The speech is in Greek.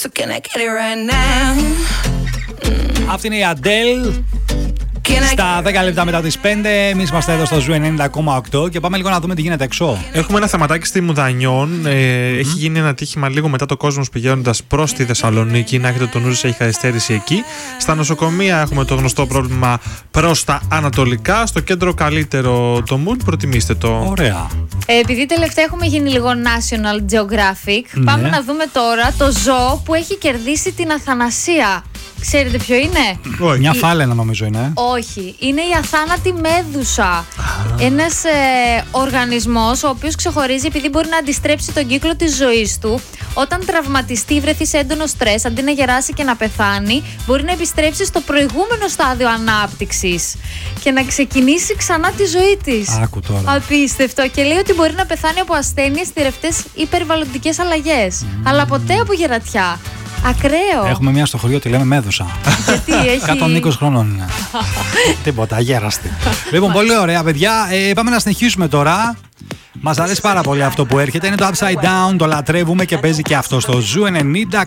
So can I get it right now? Αυτή είναι η Adele. Στα 10 λεπτά μετά τις 5, εμείς είμαστε εδώ στο Ζου 90,8 και πάμε λίγο να δούμε τι γίνεται έξω. Έχουμε ένα θεματάκι στη Μουδανιών. Έχει γίνει ένα τύχημα λίγο μετά το Κόσμος πηγαίνοντας προς τη Θεσσαλονίκη. Να έχετε το νου σας, έχει καθυστέρηση εκεί. Στα νοσοκομεία έχουμε το γνωστό πρόβλημα προς τα ανατολικά. Στο κέντρο καλύτερο το mood, προτιμήστε το. Ωραία. Επειδή τελευταία έχουμε γίνει λίγο National Geographic, πάμε να δούμε τώρα το ζώο που έχει κερδίσει την αθανασία. Ξέρετε ποιο είναι? Όχι. Μια φάλαινα νομίζω είναι. Όχι, είναι η αθάνατη μέδουσα. Ένας οργανισμός ο οποίος ξεχωρίζει επειδή μπορεί να αντιστρέψει τον κύκλο της ζωής του. Όταν τραυματιστεί, βρεθεί σε έντονο στρες, αντί να γεράσει και να πεθάνει, μπορεί να επιστρέψει στο προηγούμενο στάδιο ανάπτυξης και να ξεκινήσει ξανά τη ζωή της. Άκου τώρα. Απίστευτο. Και λέει ότι μπορεί να πεθάνει από ασθένειες, θηρευτές ή περιβαλλοντικές αλλαγές. Αλλά ποτέ από γερατιά. Ακραίο. Έχουμε μια στο χωριό, τη λέμε Μέδουσα. Γιατί έχει. 120 χρονών είναι. Τίποτα, αγέραστη. Λοιπόν, πολύ ωραία, παιδιά. Πάμε να συνεχίσουμε τώρα. Μας αρέσει πάρα πολύ αυτό που έρχεται. Είναι το Upside Down, το λατρεύουμε και παίζει και αυτό στο Ζου 90.